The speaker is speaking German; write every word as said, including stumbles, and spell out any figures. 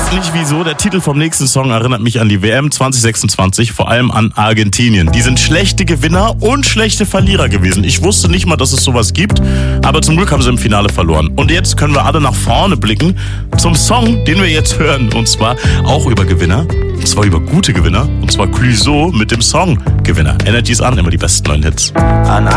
weiß nicht wieso, der Titel vom nächsten Song erinnert mich an die W M zwanzig sechsundzwanzig, vor allem an Argentinien. Die sind schlechte Gewinner und schlechte Verlierer gewesen. Ich wusste nicht mal, dass es sowas gibt, aber zum Glück haben sie im Finale verloren. Und jetzt können wir alle nach vorne blicken zum Song, den wir jetzt hören. Und zwar auch über Gewinner, und zwar über gute Gewinner, und zwar Clouseau mit dem Song Gewinner. Energy ist an, immer die besten neuen Hits. An